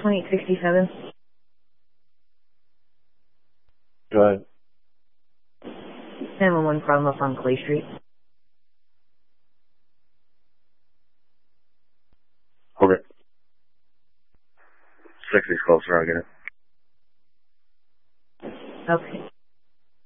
2867. Go ahead. 911 problem up on Clay Street. Okay. 6 is closer, I'll get it. Okay.